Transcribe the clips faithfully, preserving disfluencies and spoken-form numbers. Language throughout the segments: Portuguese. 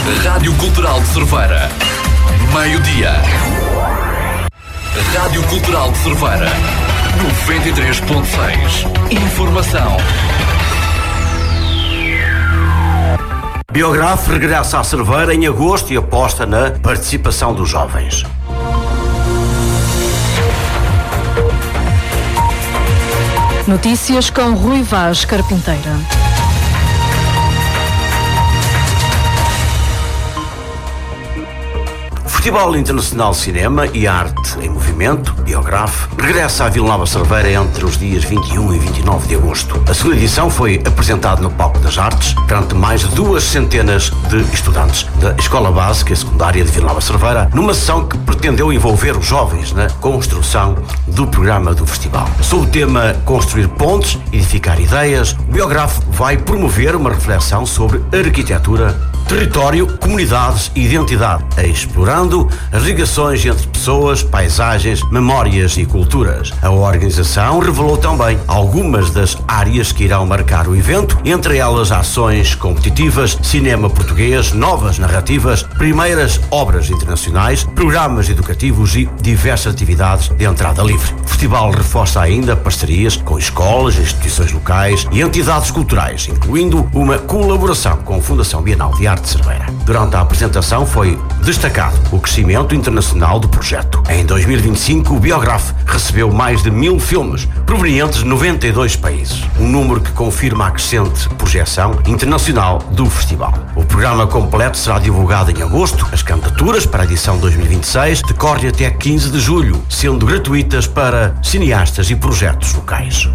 Rádio Cultural de Cerveira. Meio-dia. Rádio Cultural de Cerveira. noventa e três ponto seis. Informação. Biograf regressa à Cerveira em agosto e aposta na participação dos jovens. Notícias com Rui Vaz Carpinteira. Festival Internacional de Cinema e Arte em Movimento, Biograf, regressa à Vila Nova Cerveira entre os dias vinte e um e vinte e nove de agosto. A segunda edição foi apresentada no Palco das Artes perante mais de duas centenas de estudantes da Escola Básica e Secundária de Vila Nova Cerveira, numa sessão que pretendeu envolver os jovens na construção do programa do festival. Sob o tema Construir Pontes, Edificar Ideias, o Biograf vai promover uma reflexão sobre arquitetura, território, comunidades e identidade, explorando as ligações entre pessoas, paisagens, memórias e culturas. A organização revelou também algumas das áreas que irão marcar o evento, entre elas ações competitivas, cinema português, novas narrativas, primeiras obras internacionais, programas educativos e diversas atividades de entrada livre. O festival reforça ainda parcerias com escolas, instituições locais e entidades culturais, incluindo uma colaboração com a Fundação Bienal de Arte de Cerveira. Durante a apresentação foi destacado o crescimento internacional do projeto. Em dois mil e vinte e cinco, o Biograf recebeu mais de mil filmes provenientes de noventa e dois países, um número que confirma a crescente projeção internacional do festival. O programa completo será divulgado em agosto. As candidaturas para a edição dois mil e vinte e seis decorrem até quinze de julho, sendo gratuitas para cineastas e projetos locais.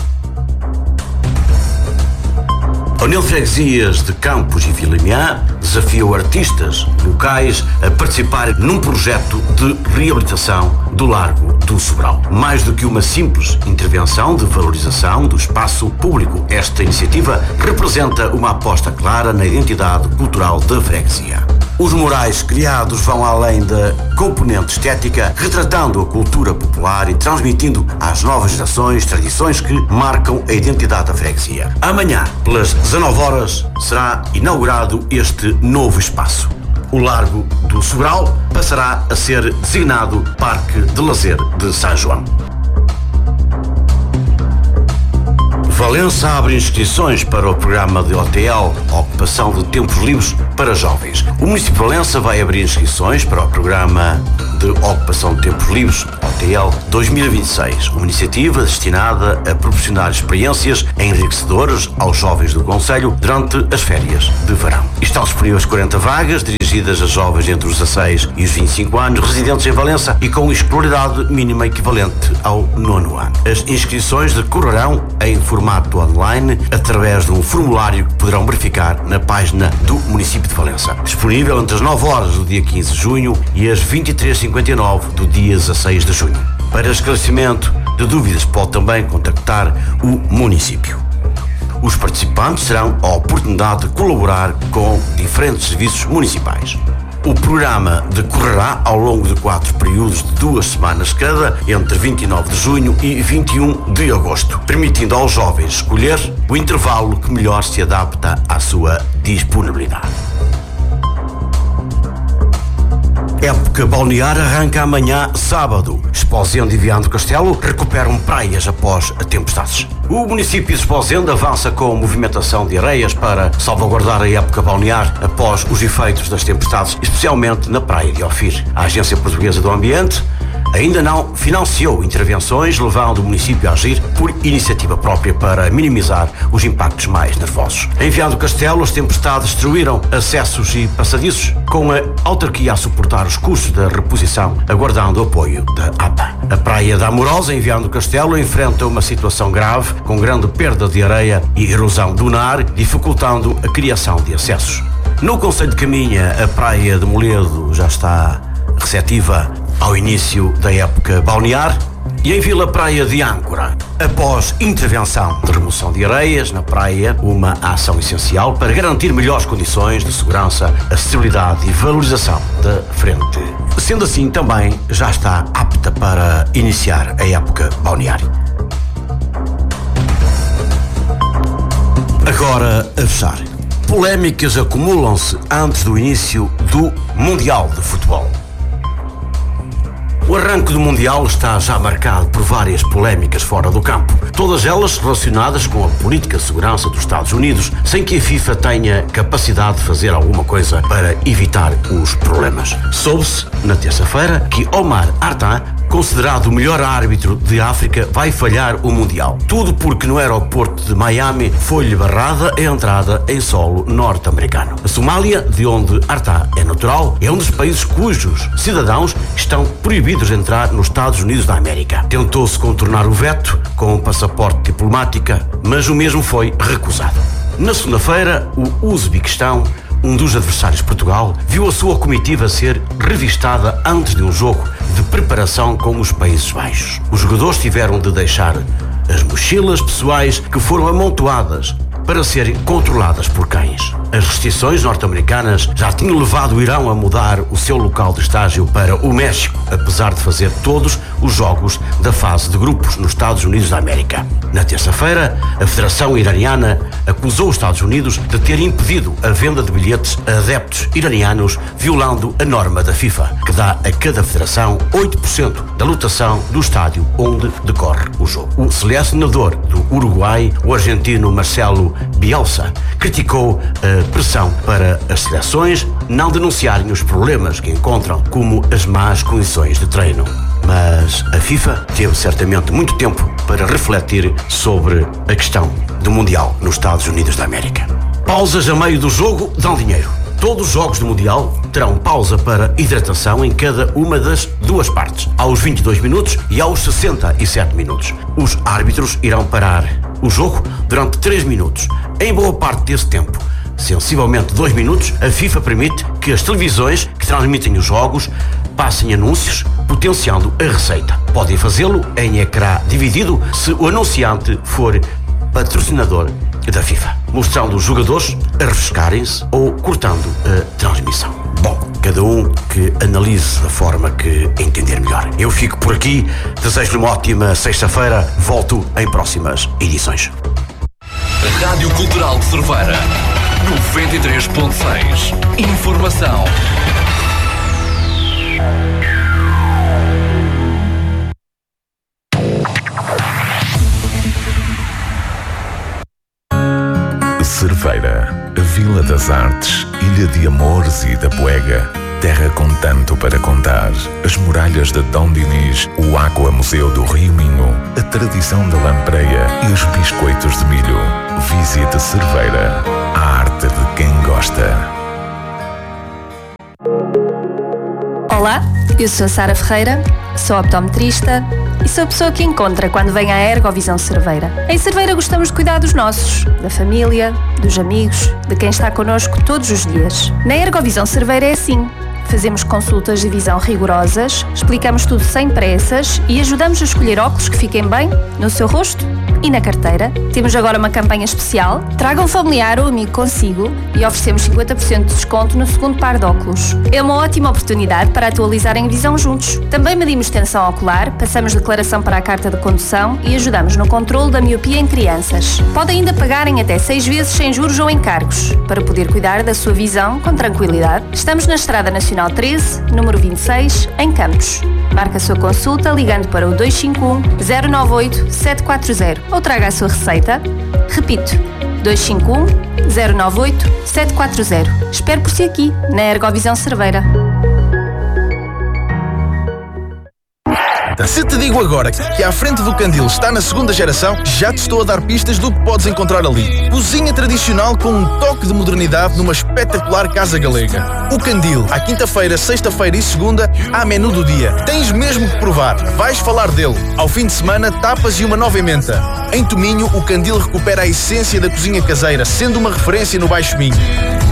A União de Freguesias de Campos e Vilimiã desafiou artistas locais a participar num projeto de reabilitação do Largo do Sobral. Mais do que uma simples intervenção de valorização do espaço público, esta iniciativa representa uma aposta clara na identidade cultural da freguesia. Os murais criados vão além da componente estética, retratando a cultura popular e transmitindo às novas gerações tradições que marcam a identidade da freguesia. Amanhã, pelas dezanove horas, será inaugurado este novo espaço. O Largo do Sobral passará a ser designado Parque de Lazer de São João. Valença abre inscrições para o programa de O T L, Ocupação de Tempos Livres para Jovens. O município de Valença vai abrir inscrições para o programa de Ocupação de Tempos Livres, O T L dois mil e vinte e seis, uma iniciativa destinada a proporcionar experiências enriquecedoras aos jovens do concelho durante as férias de verão. Estão disponíveis quarenta vagas dirigidas a jovens entre os dezasseis e os vinte e cinco anos, residentes em Valença e com escolaridade mínima equivalente ao nono ano. As inscrições decorrerão em formato online através de um formulário que poderão verificar na página do município de Valença. Disponível entre as nove horas do dia quinze de junho e as vinte e três e cinquenta e nove do dia dezasseis de junho. Para esclarecimento de dúvidas, pode também contactar o município. Os participantes terão a oportunidade de colaborar com diferentes serviços municipais. O programa decorrerá ao longo de quatro períodos de duas semanas cada, entre vinte e nove de junho e vinte e um de agosto, permitindo aos jovens escolher o intervalo que melhor se adapta à sua disponibilidade. Época balnear arranca amanhã, sábado. Esposende e Viana do Castelo recuperam praias após tempestades. O município de Esposende avança com a movimentação de areias para salvaguardar a época balnear após os efeitos das tempestades, especialmente na praia de Ofir. A Agência Portuguesa do Ambiente ainda não financiou intervenções, levando o município a agir por iniciativa própria para minimizar os impactos mais nervosos. Em Viana do Castelo, as tempestades destruíram acessos e passadiços, com a autarquia a suportar os custos da reposição, aguardando o apoio da A P A. A Praia da Amorosa, em Viana do Castelo, enfrenta uma situação grave, com grande perda de areia e erosão dunar, dificultando a criação de acessos. No concelho de Caminha, a Praia de Moledo já está receptiva ao início da época balnear. E em Vila Praia de Âncora, após intervenção de remoção de areias na praia, uma ação essencial para garantir melhores condições de segurança, acessibilidade e valorização da frente. Sendo assim, também já está apta para iniciar a época balnear. Agora a fechar. Polémicas acumulam-se antes do início do Mundial de Futebol. O arranque do Mundial está já marcado por várias polémicas fora do campo, todas elas relacionadas com a política de segurança dos Estados Unidos, sem que a FIFA tenha capacidade de fazer alguma coisa para evitar os problemas. Soube-se, na terça-feira, que Omar Hartan, considerado o melhor árbitro de África, vai falhar o Mundial. Tudo porque no aeroporto de Miami foi-lhe barrada a entrada em solo norte-americano. A Somália, de onde Hartan é natural, é um dos países cujos cidadãos estão proibidos de entrar nos Estados Unidos da América. Tentou-se contornar o veto com um passaporte diplomático, mas o mesmo foi recusado. Na segunda-feira, o Uzbequistão, um dos adversários de Portugal, viu a sua comitiva ser revistada antes de um jogo de preparação com os Países Baixos. Os jogadores tiveram de deixar as mochilas pessoais que foram amontoadas para serem controladas por cães. As restrições norte-americanas já tinham levado o Irão a mudar o seu local de estágio para o México, apesar de fazer todos os jogos da fase de grupos nos Estados Unidos da América. Na terça-feira, a Federação Iraniana acusou os Estados Unidos de ter impedido a venda de bilhetes a adeptos iranianos, violando a norma da FIFA, que dá a cada federação oito por cento da lotação do estádio onde decorre o jogo. O selecionador do Uruguai, o argentino Marcelo Bielsa, criticou a pressão para as seleções não denunciarem os problemas que encontram, como as más condições de treino. Mas a FIFA teve certamente muito tempo para refletir sobre a questão do Mundial nos Estados Unidos da América. Pausas a meio do jogo dão dinheiro. Todos os jogos do Mundial terão pausa para hidratação em cada uma das duas partes, aos vinte e dois minutos e aos sessenta e sete minutos. Os árbitros irão parar o jogo durante três minutos. Em boa parte desse tempo, sensivelmente dois minutos, a FIFA permite que as televisões que transmitem os jogos passem anúncios, potenciando a receita. Podem fazê-lo em ecrã dividido se o anunciante for patrocinador da FIFA, mostrando os jogadores a refrescarem-se ou cortando a transmissão. Bom, cada um que analise da forma que entender melhor. Eu fico por aqui, desejo-lhe uma ótima sexta-feira, volto em próximas edições. Rádio Cultural de Cerveira, noventa e três ponto seis. Informação. Cerveira, a Vila das Artes, ilha de amores e da poega, terra com tanto para contar, as muralhas de Dom Dinis, o Aqua Museu do Rio Minho, a tradição da lampreia e os biscoitos de milho. Visite Cerveira, a arte de quem gosta. Olá, eu sou a Sara Ferreira, sou optometrista e sou a pessoa que encontra quando vem à Ergovisão Cerveira. Em Cerveira gostamos de cuidar dos nossos, da família, dos amigos, de quem está connosco todos os dias. Na Ergovisão Cerveira é assim. Fazemos consultas de visão rigorosas, explicamos tudo sem pressas e ajudamos a escolher óculos que fiquem bem no seu rosto e na carteira. Temos agora uma campanha especial. Traga um familiar ou amigo consigo e oferecemos cinquenta por cento de desconto no segundo par de óculos. É uma ótima oportunidade para atualizarem a visão juntos. Também medimos tensão ocular, passamos declaração para a carta de condução e ajudamos no controle da miopia em crianças. Pode ainda pagar em até seis vezes sem juros ou encargos, para poder cuidar da sua visão com tranquilidade. Estamos na Estrada Nacional treze, número vinte e seis, em Campos. Marque a sua consulta ligando para o dois cinco um, zero nove oito, sete quatro zero ou traga a sua receita. Repito, dois cinco um, zero nove oito, sete quatro zero. Espero por si aqui, na Ergovisão Cerveira. Se te digo agora que à frente do Candil está na segunda geração, já te estou a dar pistas do que podes encontrar ali. Cozinha tradicional com um toque de modernidade numa espetacular casa galega. O Candil, à quinta-feira, sexta-feira e segunda, há menu do dia. Tens mesmo que provar, vais falar dele. Ao fim de semana, tapas e uma nova emenda. Em Tominho, o Candil recupera a essência da cozinha caseira, sendo uma referência no Baixo Minho.